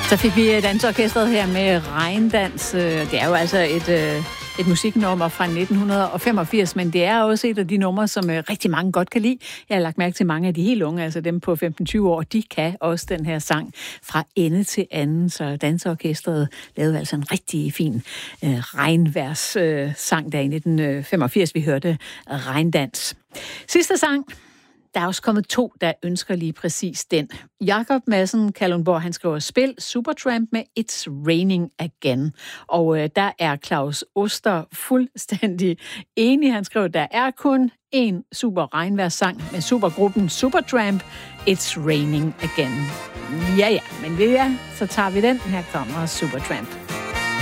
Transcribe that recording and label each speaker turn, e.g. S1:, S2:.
S1: Så fik vi dansorkestret her med regndans. Det er jo altså et musiknummer fra 1985, men det er også et af de numre, som rigtig mange godt kan lide. Jeg har lagt mærke til mange af de helt unge, altså dem på 15-20 år, de kan også den her sang fra ende til anden. Så dansorkestret lavede altså en rigtig fin regnværssang der i 1985. Vi hørte regndans. Sidste sang. Der er også kommet 2, der ønsker lige præcis den. Jakob Madsen Kalundborg, han skriver spil Supertramp med It's Raining Again. Og der er Claus Oster fuldstændig enig. Han skriver, der er kun én super regnværssang med supergruppen Supertramp. It's Raining Again. Ja, men så tager vi den. Her kommer Supertramp.